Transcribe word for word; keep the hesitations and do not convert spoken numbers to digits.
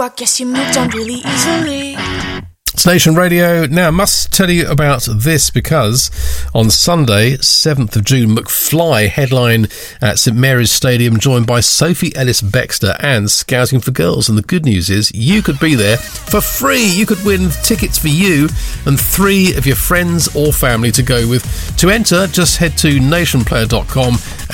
I guess you moved on really easily. It's Nation Radio. Now, I must tell you about this because on Sunday, seventh of June, McFly headline at St Mary's Stadium, joined by Sophie Ellis-Bextor and Scouting for Girls. And the good news is you could be there for free. You could win tickets for you and three of your friends or family to go with. To enter, just head to nation player dot com